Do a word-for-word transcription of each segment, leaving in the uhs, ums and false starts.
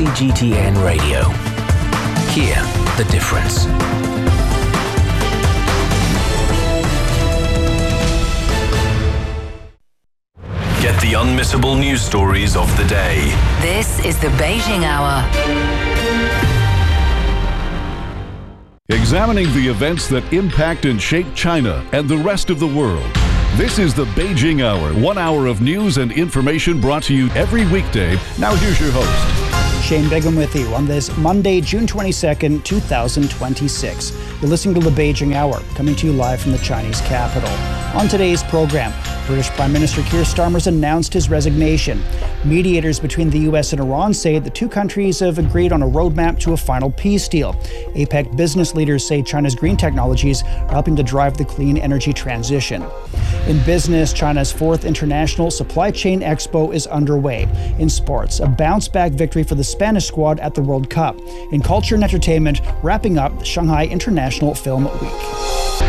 C G T N Radio. Hear the difference. Get the unmissable news stories of the day. This is the Beijing Hour. Examining the events that impact and shape China and the rest of the world. This is the Beijing Hour, one hour of news and information brought to you every weekday. Now here's your host. Shane Begum with you on this Monday, June twenty-second, two thousand twenty-six. You're listening to the Beijing Hour, coming to you live from the Chinese capital. On today's program, British Prime Minister Keir Starmer's announced his resignation. Mediators between the U S and Iran say the two countries have agreed on a roadmap to a final peace deal. APEC business leaders say China's green technologies are helping to drive the clean energy transition. In business, China's fourth International Supply Chain Expo is underway. In sports, a bounce-back victory for the Spanish squad at the World Cup. In culture and entertainment, wrapping up the Shanghai International Film Week.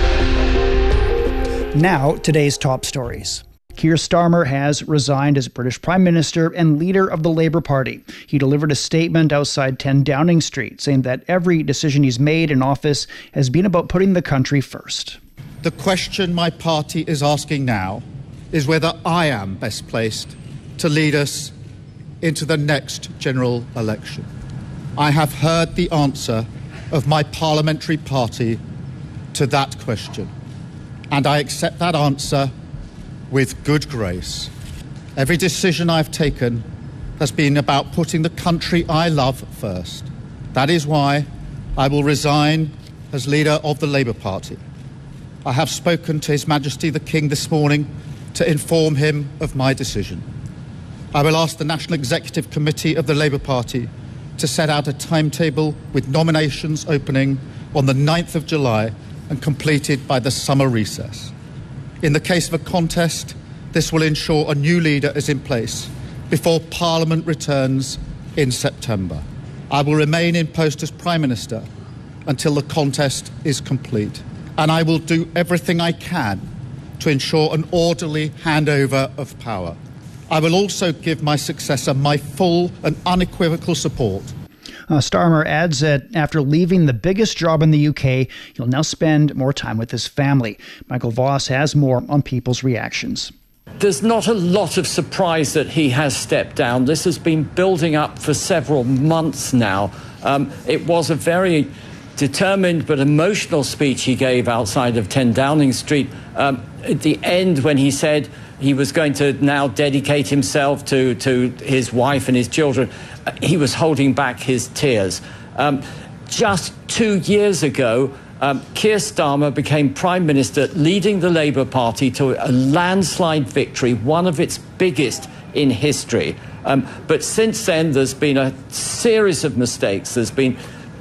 Now, today's top stories. Keir Starmer has resigned as British Prime Minister and leader of the Labour Party. He delivered a statement outside ten Downing Street saying that every decision he's made in office has been about putting the country first. The question my party is asking now is whether I am best placed to lead us into the next general election. I have heard the answer of my parliamentary party to that question, and I accept that answer with good grace. Every decision I've taken has been about putting the country I love first. That is why I will resign as leader of the Labour Party. I have spoken to His Majesty the King this morning to inform him of my decision. I will ask the National Executive Committee of the Labour Party to set out a timetable with nominations opening on the ninth of July and completed by the summer recess. In the case of a contest, this will ensure a new leader is in place before Parliament returns in September. I will remain in post as Prime Minister until the contest is complete, and I will do everything I can to ensure an orderly handover of power. I will also give my successor my full and unequivocal support. Uh, Starmer adds that after leaving the biggest job in the U K, he'll now spend more time with his family. Michael Voss has more on people's reactions. There's not a lot of surprise that he has stepped down. This has been building up for several months now. Um, it was a very determined but emotional speech he gave outside of ten Downing Street. Um, at the end, when he said he was going to now dedicate himself to, to his wife and his children, uh, he was holding back his tears. Um, just two years ago, um, Keir Starmer became Prime Minister, leading the Labour Party to a landslide victory, one of its biggest in history. Um, but since then, there's been a series of mistakes. There's been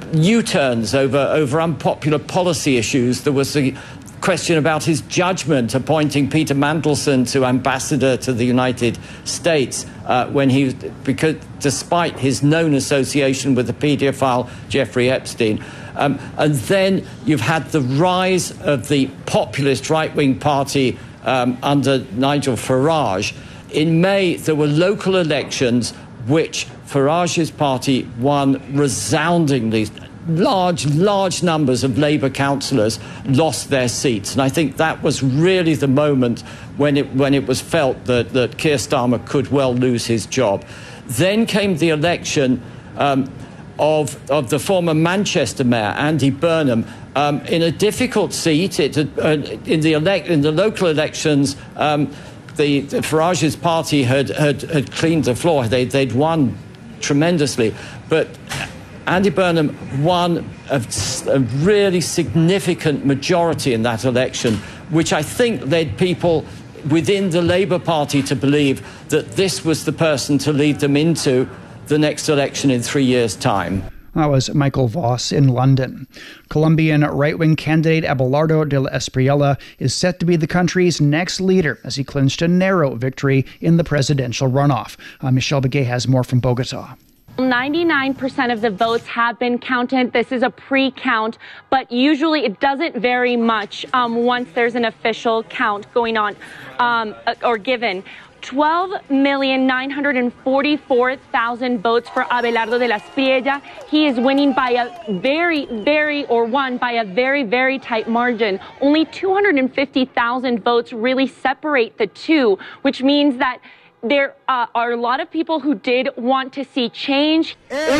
U-turns over, over unpopular policy issues. There was a question about his judgment appointing Peter Mandelson to ambassador to the United States uh, when he, because despite his known association with the paedophile Jeffrey Epstein. Um, and then you've had the rise of the populist right-wing party um, under Nigel Farage. In May, there were local elections which Farage's party won resoundingly. Large, large numbers of Labour councillors lost their seats. And I think that was really the moment when it, when it was felt that, that Keir Starmer could well lose his job. Then came the election um, of, of the former Manchester mayor, Andy Burnham, um, in a difficult seat. It, uh, in, the elect, in the local elections, um, the, the Farage's party had, had, had cleaned the floor. They, they'd won tremendously. But Andy Burnham won a, a really significant majority in that election, which I think led people within the Labour Party to believe that this was the person to lead them into the next election in three years' time. That was Michael Voss in London. Colombian right-wing candidate Abelardo de la Espriella is set to be the country's next leader as he clinched a narrow victory in the presidential runoff. Uh, Michelle Begay has more from Bogota. ninety-nine percent of the votes have been counted. This is a pre-count, but usually it doesn't vary much um, once there's an official count going on um, or given. twelve million nine hundred forty-four thousand votes for Abelardo de la Espriella. He is winning by a very, very, or won by a very, very tight margin. Only two hundred fifty thousand votes really separate the two, which means that there uh, are a lot of people who did want to see change.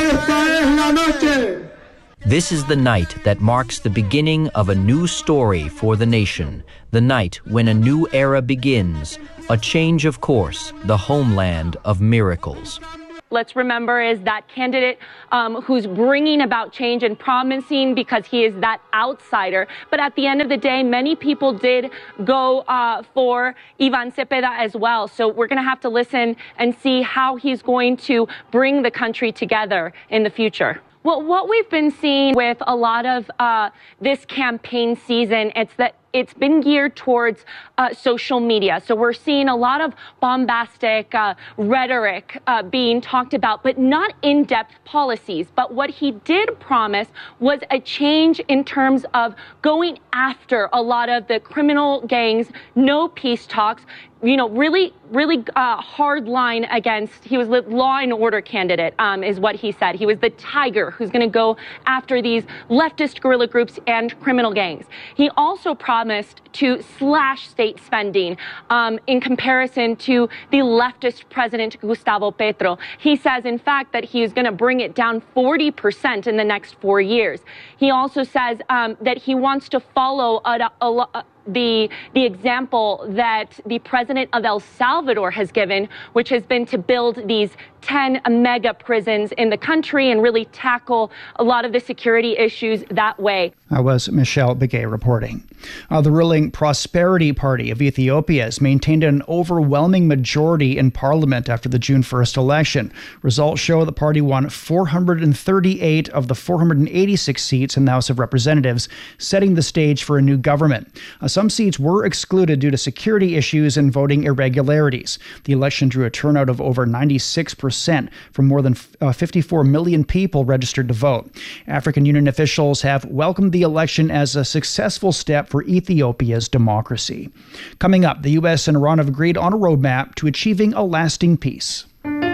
This is the night that marks the beginning of a new story for the nation, the night when a new era begins, a change of course, the homeland of miracles. Let's remember is that candidate um, who's bringing about change and promising because he is that outsider. But at the end of the day, many people did go uh, for Ivan Cepeda as well. So we're going to have to listen and see how he's going to bring the country together in the future. Well, what we've been seeing with a lot of uh, this campaign season, it's that it's been geared towards uh, social media. So we're seeing a lot of bombastic uh, rhetoric uh, being talked about, but not in-depth policies. But what he did promise was a change in terms of going after a lot of the criminal gangs, no peace talks, you know, really, really uh, hard line against, he was the law and order candidate, um, is what he said. He was the tiger who's going to go after these leftist guerrilla groups and criminal gangs. He also promised to slash state spending um, in comparison to the leftist president, Gustavo Petro. He says, in fact, that he is going to bring it down forty percent in the next four years. He also says um, that he wants to follow a, a, a the the example that the president of El Salvador has given, which has been to build these ten mega prisons in the country and really tackle a lot of the security issues that way. That was Michelle Begay reporting. Uh, the ruling Prosperity Party of Ethiopia has maintained an overwhelming majority in parliament after the June first election. Results show the party won four hundred thirty-eight of the four hundred eighty-six seats in the House of Representatives, setting the stage for a new government. Uh, some seats were excluded due to security issues and voting irregularities. The election drew a turnout of over ninety-six percent from more than uh, fifty-four million people registered to vote. African Union officials have welcomed the election as a successful step for Ethiopia's democracy. Coming up, the U S and Iran have agreed on a roadmap to achieving a lasting peace.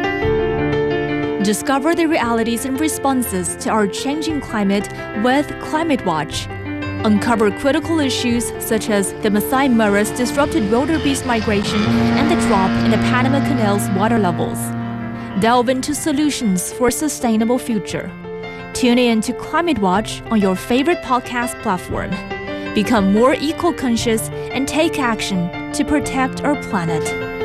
Discover the realities and responses to our changing climate with Climate Watch. Uncover critical issues such as the Masai Mara's disrupted wildebeest migration and the drop in the Panama Canal's water levels. Delve into solutions for a sustainable future. Tune in to Climate Watch on your favorite podcast platform. Become more eco-conscious and take action to protect our planet.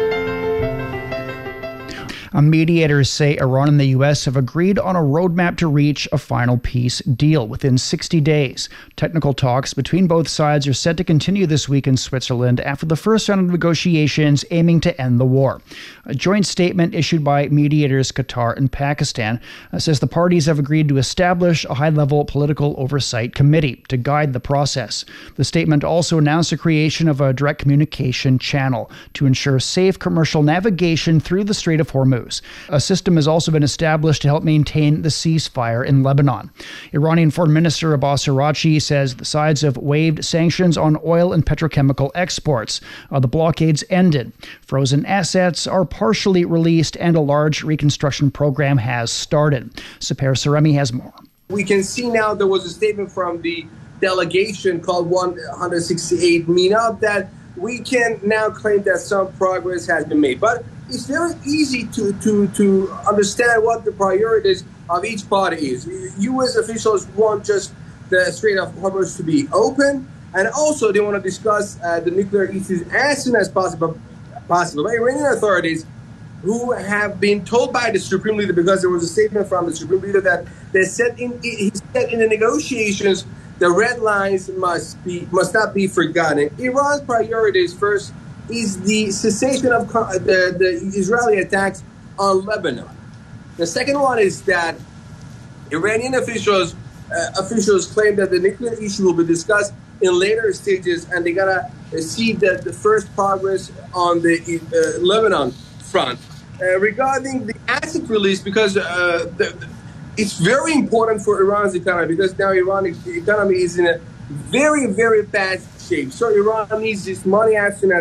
Mediators say Iran and the U S have agreed on a roadmap to reach a final peace deal within sixty days. Technical talks between both sides are set to continue this week in Switzerland after the first round of negotiations aiming to end the war. A joint statement issued by mediators Qatar and Pakistan says the parties have agreed to establish a high-level political oversight committee to guide the process. The statement also announced the creation of a direct communication channel to ensure safe commercial navigation through the Strait of Hormuz. A system has also been established to help maintain the ceasefire in Lebanon. Iranian Foreign Minister Abbas Araghchi says the sides have waived sanctions on oil and petrochemical exports. Uh, the blockades ended. Frozen assets are partially released and a large reconstruction program has started. Saper Saremi has more. We can see now there was a statement from the delegation called one hundred sixty-eight MENA that we can now claim that some progress has been made. But it's very easy to, to, to understand what the priorities of each party is. U S officials want just the Strait of Hormuz to be open, and also they want to discuss uh, the nuclear issues as soon as possible. Possible. But Iranian authorities, who have been told by the Supreme Leader, because there was a statement from the Supreme Leader that they said in he said in the negotiations the red lines must be must not be forgotten. Iran's priorities first is the cessation of the, the Israeli attacks on Lebanon. The second one is that Iranian officials uh, officials claim that the nuclear issue will be discussed in later stages, and they gotta see that the first progress on the uh, Lebanon front. Uh, regarding the asset release, because uh, the, the, it's very important for Iran's economy, because now Iran's economy is in a very, very bad shape. So Iran needs this money as soon as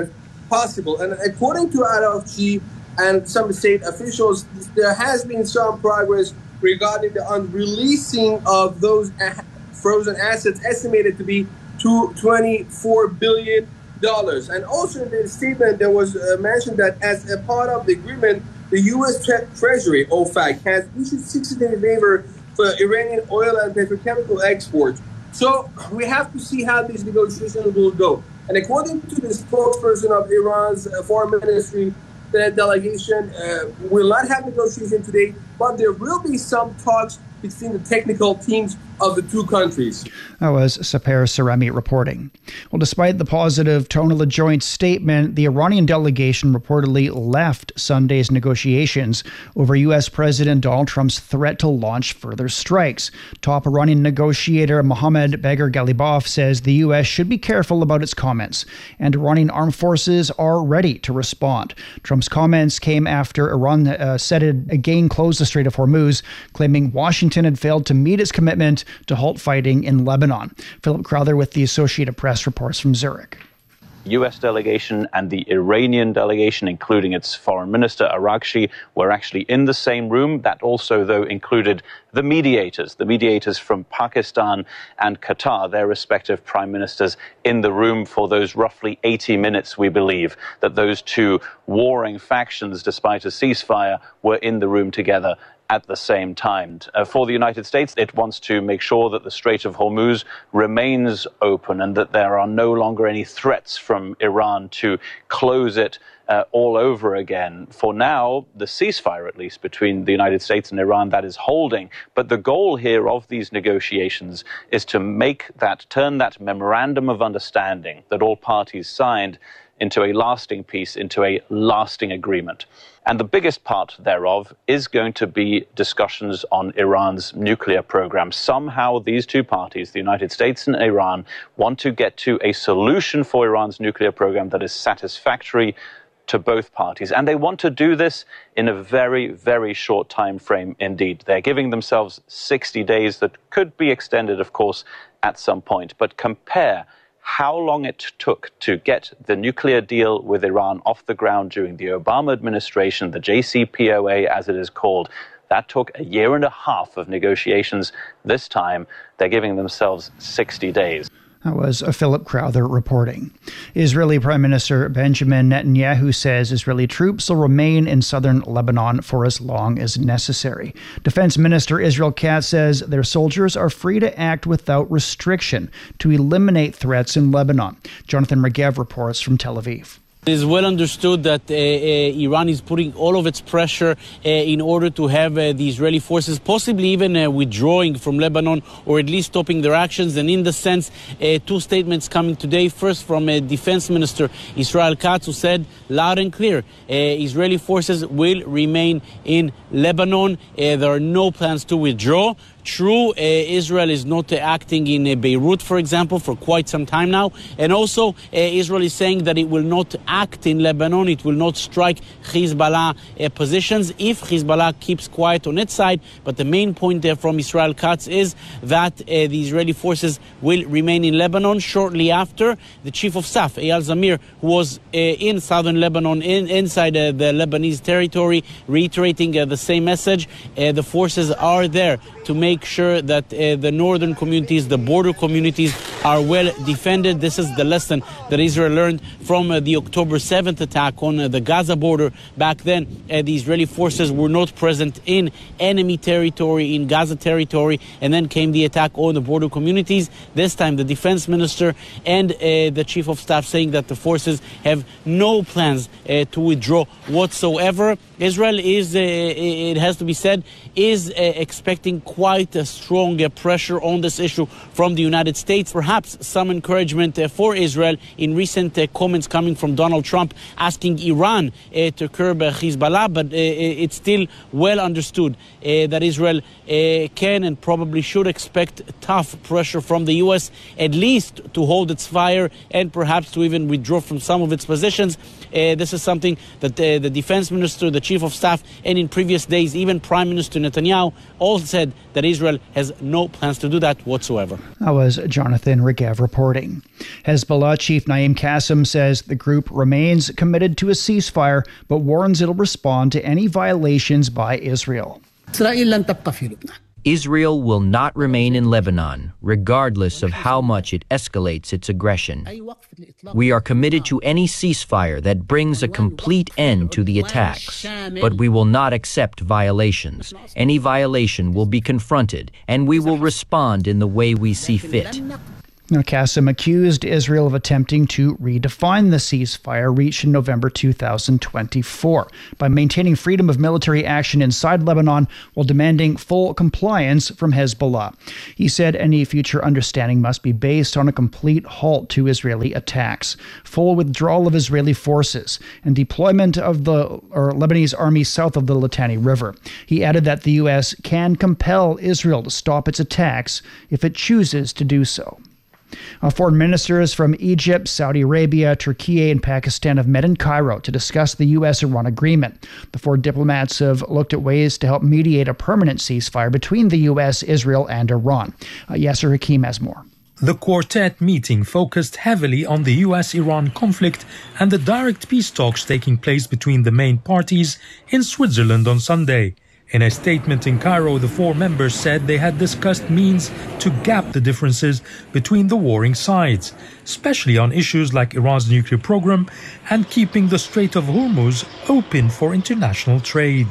possible. And according to R F G and some state officials, there has been some progress regarding the unreleasing of those frozen assets, estimated to be twenty-four billion dollars. And also in the statement, there was uh, mentioned that as a part of the agreement, the U S Tre- Treasury, O F A C, has issued sixty-day waiver for Iranian oil and petrochemical exports. So we have to see how these negotiations will go. And according to the spokesperson of Iran's uh, foreign ministry, the delegation uh, will not have negotiations today, but there will be some talks between the technical teams of the two countries. That was Saper Saremi reporting. Well, despite the positive tone of the joint statement, the Iranian delegation reportedly left Sunday's negotiations over U S. President Donald Trump's threat to launch further strikes. Top Iranian negotiator Mohammad Bagher Ghalibaf says the U S should be careful about its comments, and Iranian armed forces are ready to respond. Trump's comments came after Iran uh, said it again closed the Strait of Hormuz, claiming Washington had failed to meet its commitment to halt fighting in Lebanon. Philip Crowther with the Associated Press reports from Zurich. U S delegation and the Iranian delegation, including its foreign minister, Araghchi, were actually in the same room. That also, though, included the mediators, the mediators from Pakistan and Qatar, their respective prime ministers, in the room for those roughly eighty minutes, we believe, that those two warring factions, despite a ceasefire, were in the room together at the same time. Uh, for the United States, it wants to make sure that the Strait of Hormuz remains open and that there are no longer any threats from Iran to close it uh, all over again. For now, the ceasefire, at least, between the United States and Iran, that is holding. But the goal here of these negotiations is to make that, turn that memorandum of understanding that all parties signed into a lasting peace, into a lasting agreement. And the biggest part thereof is going to be discussions on Iran's nuclear program. Somehow these two parties, the United States and Iran, want to get to a solution for Iran's nuclear program that is satisfactory to both parties. And they want to do this in a very, very short time frame indeed. They're giving themselves sixty days that could be extended, of course, at some point. But compare how long it took to get the nuclear deal with Iran off the ground during the Obama administration, the J C P O A as it is called. That took a year and a half of negotiations. This time, they're giving themselves sixty days. That was Philip Crowther reporting. Israeli Prime Minister Benjamin Netanyahu says Israeli troops will remain in southern Lebanon for as long as necessary. Defense Minister Israel Katz says their soldiers are free to act without restriction to eliminate threats in Lebanon. Jonathan Regev reports from Tel Aviv. It is well understood that uh, uh, Iran is putting all of its pressure uh, in order to have uh, the Israeli forces possibly even uh, withdrawing from Lebanon or at least stopping their actions. And in the sense, uh, two statements coming today. First from uh, Defense Minister Israel Katz, who said loud and clear, uh, Israeli forces will remain in Lebanon. Uh, there are no plans to withdraw. True, uh, Israel is not uh, acting in uh, Beirut, for example, for quite some time now. And also, uh, Israel is saying that it will not act in Lebanon. It will not strike Hezbollah uh, positions if Hezbollah keeps quiet on its side. But the main point there from Israel Katz is that uh, the Israeli forces will remain in Lebanon. Shortly after, the chief of staff, Eyal Zamir, who was uh, in southern Lebanon, in, inside uh, the Lebanese territory, reiterating uh, the same message. Uh, the forces are there to make Make sure that uh, the northern communities, the border communities, are well defended. This is the lesson that Israel learned from uh, the October seventh attack on uh, the Gaza border. Back then, uh, the Israeli forces were not present in enemy territory, in Gaza territory, and then came the attack on the border communities. This time, the defense minister and uh, the chief of staff saying that the forces have no plans uh, to withdraw whatsoever. Israel is, uh, it has to be said, is uh, expecting quite a strong uh, pressure on this issue from the United States. Perhaps some encouragement uh, for Israel in recent uh, comments coming from Donald Trump asking Iran uh, to curb uh, Hezbollah, but uh, it's still well understood uh, that Israel uh, can and probably should expect tough pressure from the U S, at least to hold its fire and perhaps to even withdraw from some of its positions. Uh, this is something that uh, the defense minister, the chief of staff, and in previous days, even Prime Minister Netanyahu all said that Israel has no plans to do that whatsoever. That was Jonathan Regev reporting. Hezbollah chief Naim Qassem says the group remains committed to a ceasefire, but warns it'll respond to any violations by Israel. Israel will not remain in Lebanon, regardless of how much it escalates its aggression. We are committed to any ceasefire that brings a complete end to the attacks, but we will not accept violations. Any violation will be confronted, and we will respond in the way we see fit. Now, Qassem accused Israel of attempting to redefine the ceasefire reached in November two thousand twenty-four by maintaining freedom of military action inside Lebanon while demanding full compliance from Hezbollah. He said any future understanding must be based on a complete halt to Israeli attacks, full withdrawal of Israeli forces, and deployment of the or Lebanese army south of the Litani River. He added that the U S can compel Israel to stop its attacks if it chooses to do so. Uh, foreign ministers from Egypt, Saudi Arabia, Turkey, and Pakistan have met in Cairo to discuss the U S Iran agreement. The four diplomats have looked at ways to help mediate a permanent ceasefire between the U S, Israel, and Iran. Uh, Yasser Hakim has more. The quartet meeting focused heavily on the U S Iran conflict and the direct peace talks taking place between the main parties in Switzerland on Sunday. In a statement in Cairo, the four members said they had discussed means to gap the differences between the warring sides, especially on issues like Iran's nuclear program and keeping the Strait of Hormuz open for international trade.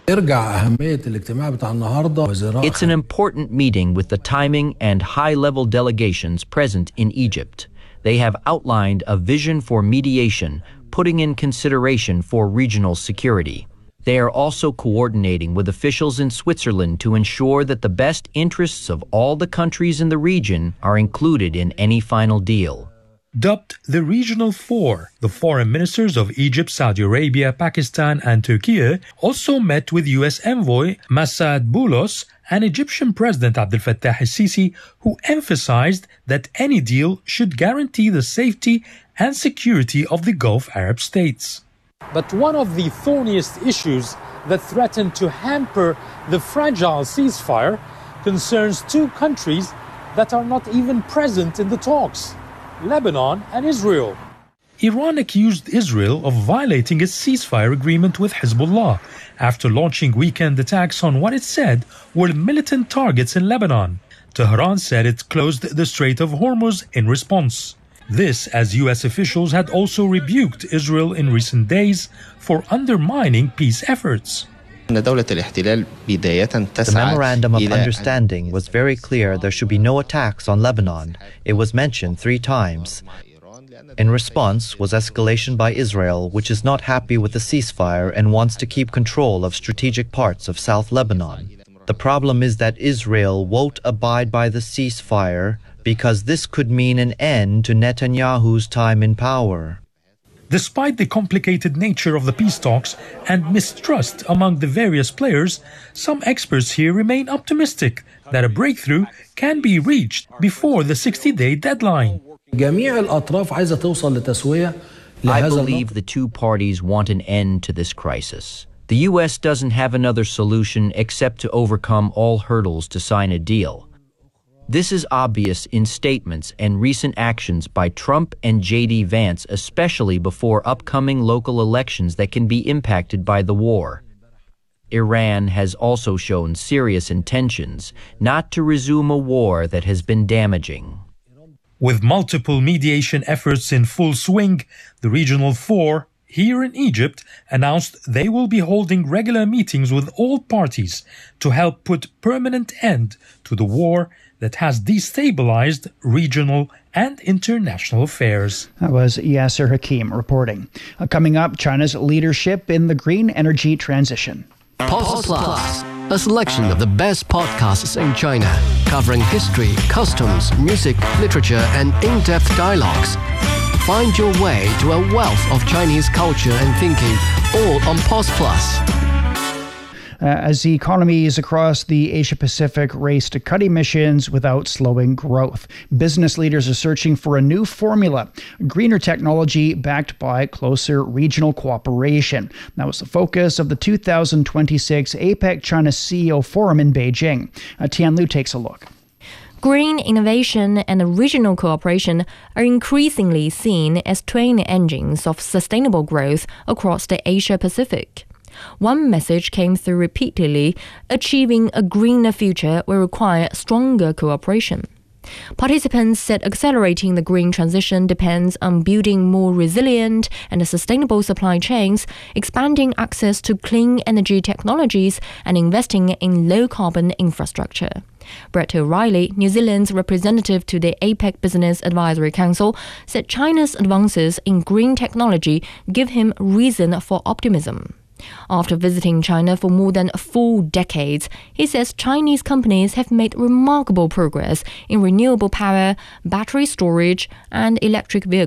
It's an important meeting with the timing and high-level delegations present in Egypt. They have outlined a vision for mediation, putting in consideration for regional security. They are also coordinating with officials in Switzerland to ensure that the best interests of all the countries in the region are included in any final deal. Dubbed the Regional Four, the foreign ministers of Egypt, Saudi Arabia, Pakistan, and Turkey also met with U S envoy Massad Boulos and Egyptian President Abdel Fattah el-Sisi, who emphasized that any deal should guarantee the safety and security of the Gulf Arab states. But one of the thorniest issues that threaten to hamper the fragile ceasefire concerns two countries that are not even present in the talks, Lebanon and Israel. Iran accused Israel of violating its ceasefire agreement with Hezbollah after launching weekend attacks on what it said were militant targets in Lebanon. Tehran said it closed the Strait of Hormuz in response. This, as U S officials had also rebuked Israel in recent days for undermining peace efforts. The memorandum of understanding was very clear there should be no attacks on Lebanon. It was mentioned three times. In response was escalation by Israel, which is not happy with the ceasefire and wants to keep control of strategic parts of South Lebanon. The problem is that Israel won't abide by the ceasefire because this could mean an end to Netanyahu's time in power. Despite the complicated nature of the peace talks and mistrust among the various players, some experts here remain optimistic that a breakthrough can be reached before the sixty-day deadline. I believe the two parties want an end to this crisis. The U S doesn't have another solution except to overcome all hurdles to sign a deal. This is obvious in statements and recent actions by Trump and J D Vance, especially before upcoming local elections that can be impacted by the war. Iran has also shown serious intentions not to resume a war that has been damaging. With multiple mediation efforts in full swing, the Regional Four here in Egypt announced they will be holding regular meetings with all parties to help put permanent end to the war that has destabilized regional and international affairs. That was Yasser Hakim reporting. Uh, coming up, China's leadership in the green energy transition. Post Plus, a selection of the best podcasts in China, covering history, customs, music, literature, and in-depth dialogues. Find your way to a wealth of Chinese culture and thinking, all on Post Plus. Uh, as the economies across the Asia-Pacific race to cut emissions without slowing growth, business leaders are searching for a new formula, greener technology backed by closer regional cooperation. That was the focus of the two thousand twenty-six APEC China C E O Forum in Beijing. Uh, Tian Lu takes a look. Green innovation and regional cooperation are increasingly seen as twin engines of sustainable growth across the Asia-Pacific. One message came through repeatedly: achieving a greener future will require stronger cooperation. Participants said accelerating the green transition depends on building more resilient and sustainable supply chains, expanding access to clean energy technologies, and investing in low-carbon infrastructure. Brett O'Reilly, New Zealand's representative to the APEC Business Advisory Council, said China's advances in green technology give him reason for optimism. After visiting China for more than four decades, he says Chinese companies have made remarkable progress in renewable power, battery storage, and electric vehicles.